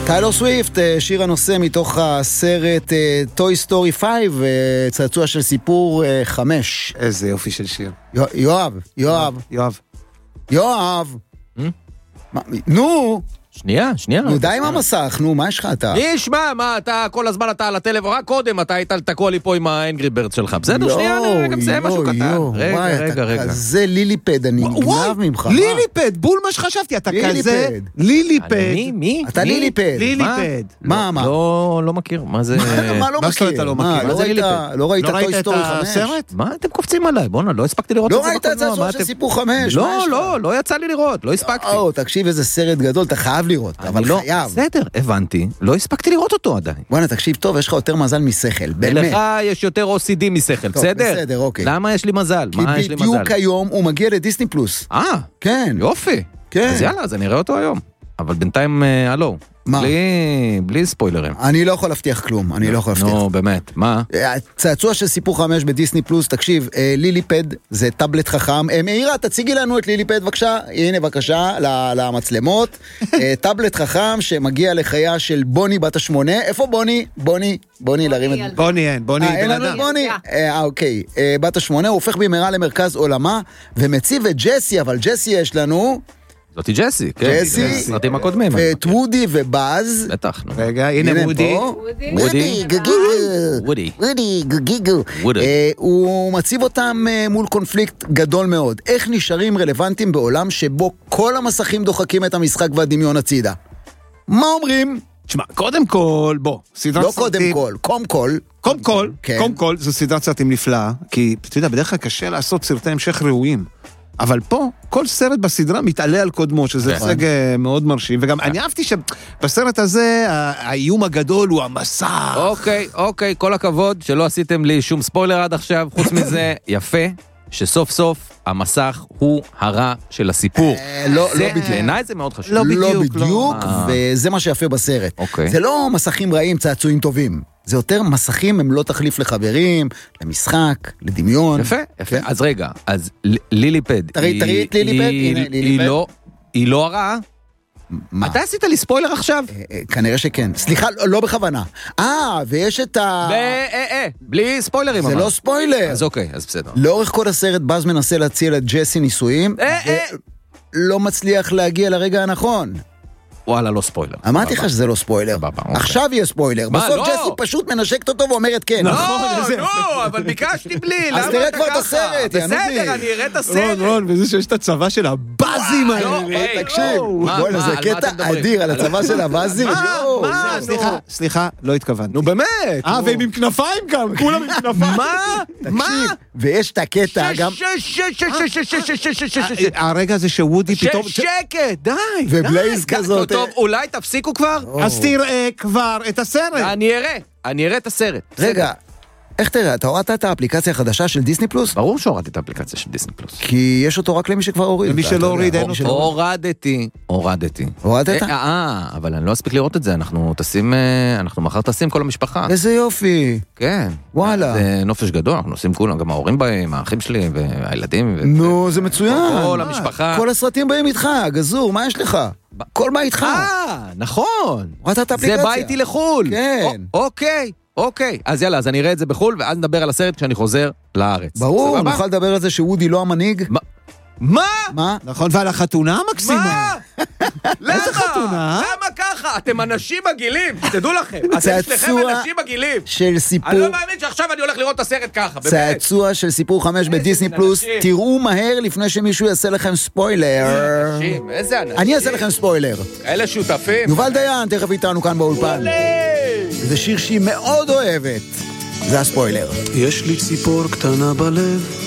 טיילור סוויפט, שיר הנושא מתוך הסרט טוי סטורי 5, צעצוע של סיפור 5. איזה יופי של שיר. יואב. נו. שנייה. נו, די עם המסך, נו, מה יש לך אתה? מה, אתה כל הזמן אתה על הטלפון, רק קודם אתה היית תקוע לי פה עם האנגרי בירד שלך. בסדר, שנייה, אני רגע מסיים משהו קטן. רגע. זה ליליפד, אני נגנב ממך. ליליפד, בול מה שחשבתי, אתה כזה ליליפד. מי? אתה ליליפד. מה? לא מכיר, מה זה? מה לא מכיר? אתה לא מכיר? לא ראית טוי סטורי 5? מה אתם קופצים עליי? בוא'נה, לא הספקתי לראות את לא זה ראית את הצעצוע של סיפור 5? לא יצא לי לראות, לא הספקתי. תקשיב, איזה סרט גדול, אתה חייב לראות, אבל חייב. בסדר, הבנתי, לא הספקתי לראות אותו עדיין. בוא'נה, תקשיב טוב, יש לך יותר מזל משכל, באמת. לך יש יותר OCD משכל, בסדר? בסדר, אוקיי. למה יש לי מזל? כי בדיוק היום הוא מגיע לדיסני פלוס. כן. יופי. כן. אז יאללה, אז אני אראה אותו היום. אבל בינתיים, הלו. מה? בלי ספוילרים. אני לא יכול להבטיח כלום, נו, באמת, מה? צעצוע של סיפור 5 בדיסני פלוס, תקשיב, ליליפד זה טאבלט חכם. מאירה, תציגי לנו את ליליפד בבקשה. הנה בבקשה, למצלמות. טאבלט חכם שמגיע לחיה של בוני בת 8. איפה בוני? בוני להרים את... בוני אין לנו את בוני? אוקיי. בת 8, הוא הופך במהרה למרכז עולמה, ומציב את ג'סי, אבל ג'סי יש לנו... זאתי ג'סי, כן. ג'סי. סרטים הקודמים. ואת וודי ובאז. בטח. רגע, הנה וודי, גגיגו. הוא מציב אותם מול קונפליקט גדול מאוד. איך נשארים רלוונטיים בעולם שבו כל המסכים דוחקים את המשחק והדמיון הצידה? מה אומרים? תשמע, קודם כל, לא קודם כל, קודם כל, זו סדרת סרטים נפלאה, כי, אתה יודע, בדרך כלל קשה לעשות סרטי המשך ראויים. אבל פה, כל סרט בסדרה מתעלה על קודמו, שזה הישג מאוד מרשים, וגם אני אהבתי שבסרט הזה, האיום הגדול הוא המסך. אוקיי, כל הכבוד שלא עשיתם לי שום ספוילר עד עכשיו, חוץ מזה, יפה, שסוף סוף המסך הוא הרע של הסיפור. לא בדיוק. בעיניי זה מאוד חשוב. לא בדיוק, וזה מה שיפה בסרט. זה לא מסכים רעים, צעצועים טובים. זה יותר מסכים, הם לא תחליף לחברים, למשחק, לדמיון. יפה. אז רגע, אז ליליפד. תראי את ליליפד, הנה ליליפד. היא לא הרעה? מה? אתה עשית לי ספוילר עכשיו? כנראה שכן. סליחה, לא בכוונה. ויש את בלי ספוילרים. זה לא ספוילר. אז אוקיי, אז בסדר. לאורך כל הסרט באז מנסה להציע לג'סי ניסויים, ולא מצליח להגיע לרגע הנכון. וואלה, לא ספוילר. אמרתי לך שזה לא ספוילר. עכשיו יהיה ספוילר. בסוף ג'סי פשט מנשקת אותו ואומרת כן. לא, אבל ביקשתי בלי. אז תראה כבר את הסרט. בסדר, אני אראה את הסרט. רון, וזה שיש את הצבא של הבאזים האלה. תקשיב, בוא'נה, זה קטע אדיר על הצבא של הבאזים. סליחה, לא התכוונתי. נו באמת. והם עם כנפיים גם, כולם עם כנפיים. תקשיב, ויש את הקטע גם... הרגע הזה שוודי פתאום... שקט, די. ובלייז כזאת. טוב, אולי תפסיקו כבר? אז תראה כבר את הסרט. אני אראה את הסרט. רגע, איך תראה? אתה הורדת את האפליקציה החדשה של דיסני פלוס? ברור שהורדתי את האפליקציה של דיסני פלוס. כי יש אותו רק למי שכבר הוריד. למי שלא הוריד, אין אותו. הורדתי. הורדת? אבל אני לא אספיק לראות את זה, אנחנו מחר טסים כל המשפחה. איזה יופי. כן. וואלה. זה נופש גדול, אנחנו עושים כולם, גם ההורים באים, האחים שלי והילדים. נו, זה מצוין. כל המשפחה. כל הסרטים באים איתך, גזור, מה יש לך? כל מה איתך? נכון. הורדת את האפליקציה. זה בא איתי לחול. כן. אוקיי, אז יאללה, אז אני אראה את זה בחול, ואז נדבר על הסרט כשאני חוזר לארץ. ברור, נוכל לדבר על זה שוודי לא המנהיג. מה? נכון, ועל החתונה המקסימה. איזה חתונה? למה ככה? אתם אנשים מגעילים, תדעו לכם. אתם שלכם אנשים מגעילים. של סיפור... אני לא מאמין שעכשיו אני הולך לראות את הסרט ככה, באמת. צעצוע של סיפור 5 בדיסני פלוס. תראו מהר לפני שמישהו יעשה לכם ספוילר. איזה אנשים. אני אעשה לכם ספוילר. אלה שותפים. יובל דיין, תכף איתנו כאן באולפן. זה שיר שהיא מאוד אוהבת. זה הספוילר. יש לי ציפור קטנה בלב,